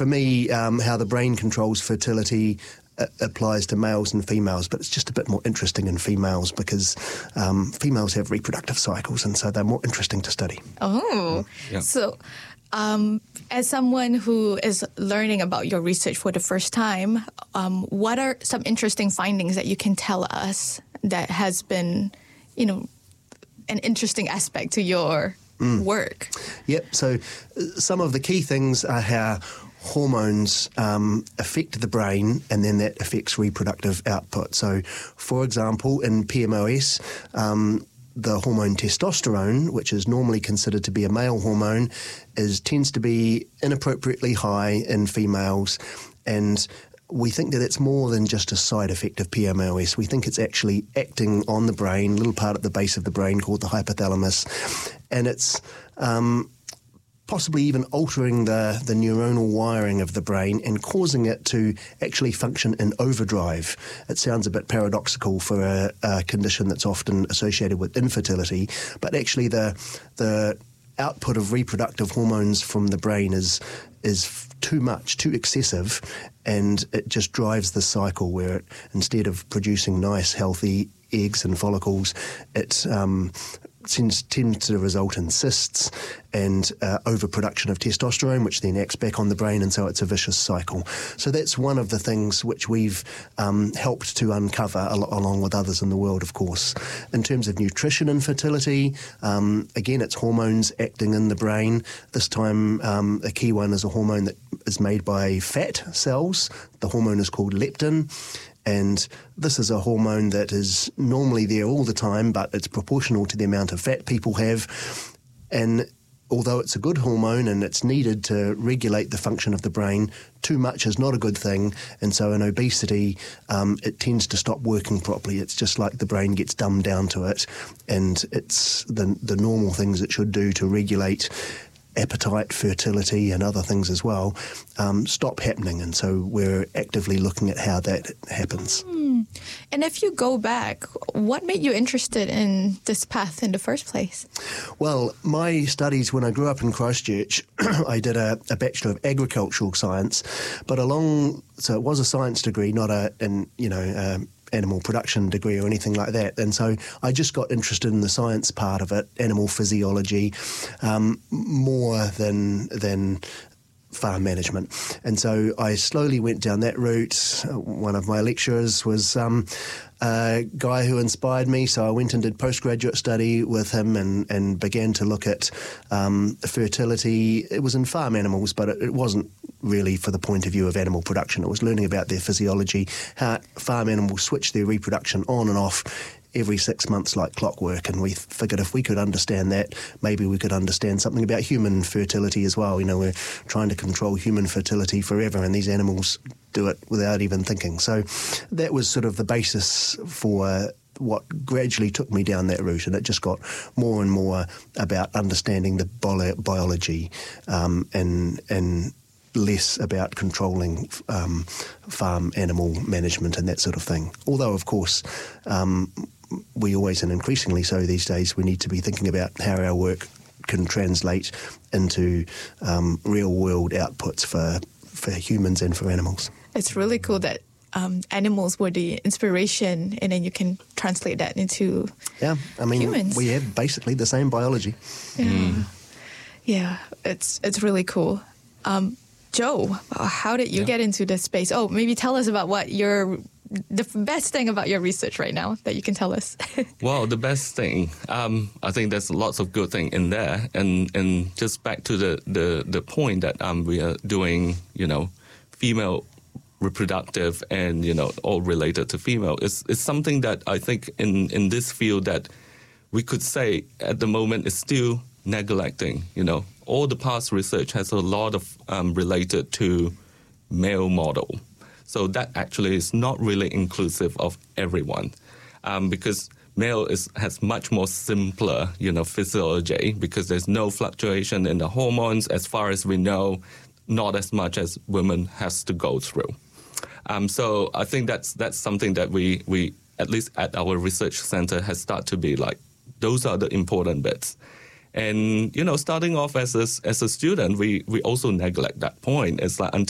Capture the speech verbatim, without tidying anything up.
for me, um, how the brain controls fertility uh, applies to males and females, but it's just a bit more interesting in females because um, females have reproductive cycles, and so they're more interesting to study. Oh, Yeah. so um, as someone who is learning about your research for the first time, um, what are some interesting findings that you can tell us that has been, you know, an interesting aspect to your mm. work? Yep, so uh, some of the key things are how hormones um, affect the brain, and then that affects reproductive output. So, for example, in P M O S, um, the hormone testosterone, which is normally considered to be a male hormone, is tends to be inappropriately high in females, and we think that it's more than just a side effect of P M O S. We think it's actually acting on the brain, a little part at the base of the brain called the hypothalamus, and it's um, possibly even altering the, the neuronal wiring of the brain and causing it to actually function in overdrive. It sounds a bit paradoxical for a, a condition that's often associated with infertility, but actually the the output of reproductive hormones from the brain is is too much, too excessive, and it just drives the cycle where it, instead of producing nice, healthy eggs and follicles, it um, tends, tends to result in cysts and uh, overproduction of testosterone, which then acts back on the brain, and so it's a vicious cycle. So that's one of the things which we've um, helped to uncover, al- along with others in the world, of course. In terms of nutrition and fertility, um, again, it's hormones acting in the brain. This time, um, a key one is a hormone that is made by fat cells. The hormone is called leptin. And this is a hormone that is normally there all the time, but it's proportional to the amount of fat people have. And although it's a good hormone and it's needed to regulate the function of the brain, too much is not a good thing. And so in obesity, um, it tends to stop working properly. It's just like the brain gets dumbed down to it, and it's the, the normal things it should do to regulate appetite, fertility, and other things as well, um, stop happening. And so we're actively looking at how that happens. Mm. And if you go back, what made you interested in this path in the first place? Well, my studies, when I grew up in Christchurch, I did a, a Bachelor of Agricultural Science, but along, so it was a science degree, not a, an, you know, um, animal production degree or anything like that. And so I just got interested in the science part of it, animal physiology, um, more than than farm management. And so I slowly went down that route. One of my lecturers was um, a guy who inspired me, so I went and did postgraduate study with him and, and began to look at um, fertility. It was in farm animals, but it, it wasn't really for the point of view of animal production. It was learning about their physiology, how farm animals switch their reproduction on and off every six months like clockwork, and we figured if we could understand that, maybe we could understand something about human fertility as well. You know, we're trying to control human fertility forever, and these animals do it without even thinking. So that was sort of the basis for what gradually took me down that route, and it just got more and more about understanding the bio- biology um, and and less about controlling um, farm animal management and that sort of thing. Although, of course, um, we always, and increasingly so these days, we need to be thinking about how our work can translate into um, real-world outputs for, for humans and for animals. It's really cool that um, animals were the inspiration, and then you can translate that into yeah, I mean, humans. We have basically the same biology. Yeah, Mm. yeah, it's it's really cool. Um, Joe, how did you Yeah. get into this space? Oh, maybe tell us about what your the best thing about your research right now that you can tell us. Well, the best thing, um, I think there's lots of good thing in there, and and just back to the the, the point that um we are doing, you know, female reproductive and you know all related to female. It's it's something that I think in in this field that we could say at the moment is still neglecting. You know, all the past research has a lot of um, related to male model. So that actually is not really inclusive of everyone, um, because male is has much more simpler, you know, physiology, because there's no fluctuation in the hormones as far as we know, not as much as women has to go through. Um, so I think that's that's something that we we at least at our research center has started to be like, those are the important bits. And, you know, starting off as a, as a student, we, we also neglect that point. It's like